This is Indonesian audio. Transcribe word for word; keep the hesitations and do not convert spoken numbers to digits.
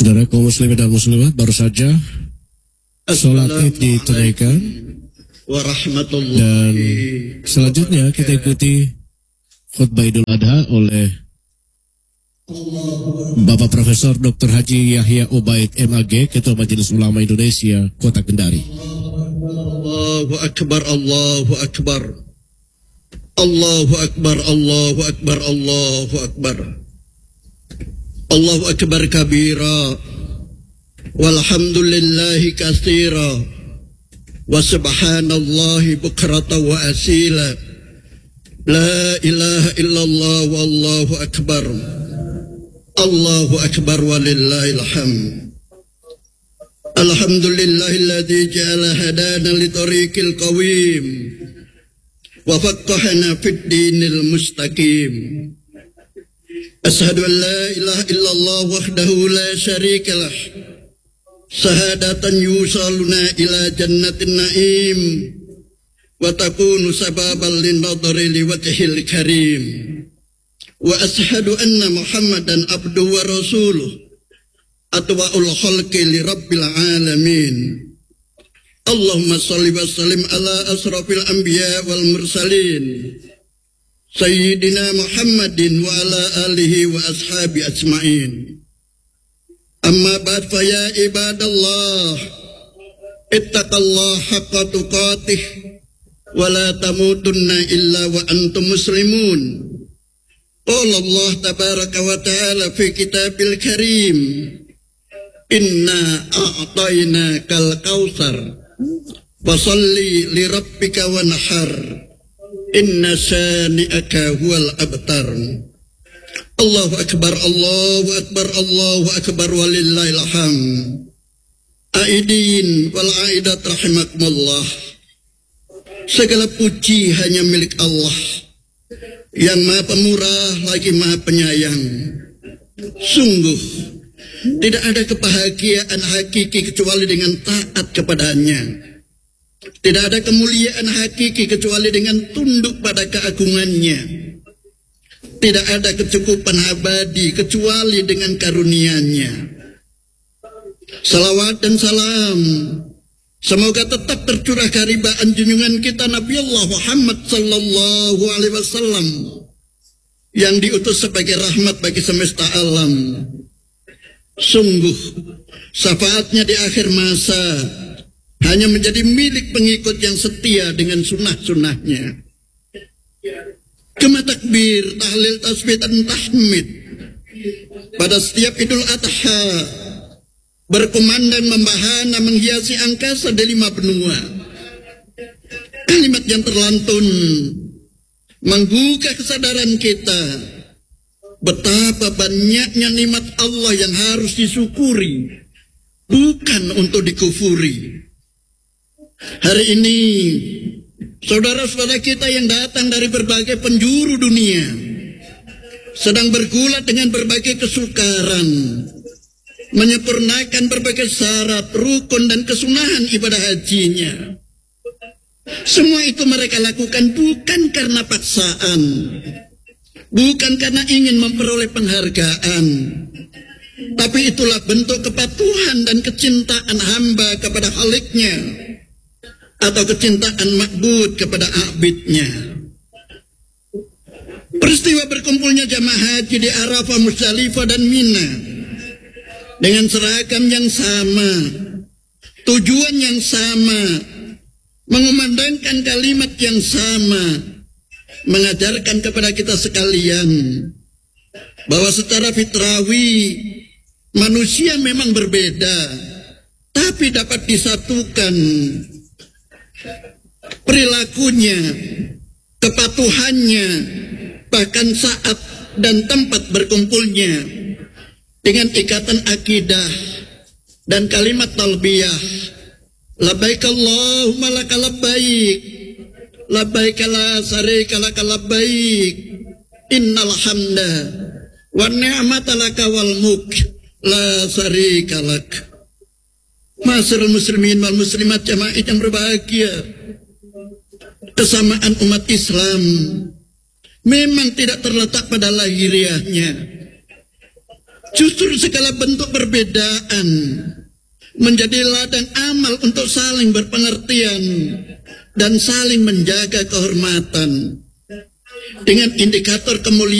Saudara kaum muslimin dan muslimat, baru saja sholat id ditunaikan dan selanjutnya kita ikuti khutbah Idul Adha oleh Bapak Profesor Doktor Haji Yahya Ubaid M A G, Ketua Majelis Ulama Indonesia Kota Kendari. Allahu Akbar, Allahu Akbar, Allahu Akbar, Allahu Akbar, Allahu Akbar, Allahu Akbar kabira, walhamdulillahi katsira, wa subhanallahi bukrata wa asila, la ilaha illallah wallahu akbar, Allahu akbar walillahil hamd. Alhamdulillahilladzi ja'ala hadana li tariqil qawim wa faqqahana fid dinil mustaqim. Asyhadu an la ilaha illallah wahdahu la syarikalah, syahadatan yusaluna ila jannatin na'im wa takunu sababan linadhari liwajhil karim. Wa asyhadu anna Muhammadan abduhu wa rasuluh atwa'ul khalqi li rabbil alamin. Allahumma salli wa sallim ala asrafil anbiya wal mursalin Sayyidina Muhammadin wa ala alihi wa ashabi ajma'in. Amma ba'd fa ya ibadallah, ittaqallaha haqqa tuqatih wa la tamutunna illa wa antum muslimun. Qala Allah tabaraka wa ta'ala fi kitabil karim, inna a'tainakal kautsar fasalli li rabbika wanhar, inna syani'aka huwal abtar. Allahu akbar, Allahu akbar, Allahu akbar walillahil hamd. Aidin wal aidat rahimakumullah. Segala puji hanya milik Allah yang Maha Pemurah lagi Maha Penyayang. Sungguh tidak ada kebahagiaan hakiki kecuali dengan taat kepadanya. Tidak ada kemuliaan hakiki kecuali dengan tunduk pada keagungannya. Tidak ada kecukupan abadi kecuali dengan karunia-Nya. Salawat dan salam semoga tetap tercurah keharibaan junjungan kita Nabi Allah Muhammad sallallahu alaihi wasallam yang diutus sebagai rahmat bagi semesta alam. Sungguh syafaatnya di akhir masa hanya menjadi milik pengikut yang setia dengan sunnah-sunnahnya. Kema takbir, tahlil, tasbih, dan tahmid pada setiap Idul Adha berkumandang membahana menghiasi angkasa di lima benua. Kalimat yang terlantun menggugah kesadaran kita betapa banyaknya nikmat Allah yang harus disyukuri, bukan untuk dikufuri. Hari ini saudara-saudara kita yang datang dari berbagai penjuru dunia sedang bergulat dengan berbagai kesukaran, menyempurnakan berbagai syarat, rukun, dan kesunahan ibadah hajinya. Semua itu mereka lakukan bukan karena paksaan, bukan karena ingin memperoleh penghargaan, tapi itulah bentuk kepatuhan dan kecintaan hamba kepada Khalik-Nya, atau kecintaan ma'bud kepada abidnya. Peristiwa berkumpulnya jamaah haji di Arafah, Musdalifah, dan Mina dengan seragam yang sama, tujuan yang sama, mengumandangkan kalimat yang sama, mengajarkan kepada kita sekalian bahwa secara fitrawi manusia memang berbeda, tapi dapat disatukan perilakunya, kepatuhannya, bahkan saat dan tempat berkumpulnya dengan ikatan akidah dan kalimat talbiyah. Labbaik Allahumma laka labbaik, labbaik la syarika laka labbaik, innal hamda wan ni'mata laka wal mulk la syarika lak. Ma'asyiral muslimin wal muslimat jamaah yang berbahagia, kesamaan umat Islam memang tidak terletak pada lahiriahnya, Justru segala bentuk perbedaan menjadi ladang amal untuk saling berpengertian dan saling menjaga kehormatan. Dengan indikator kemuliaan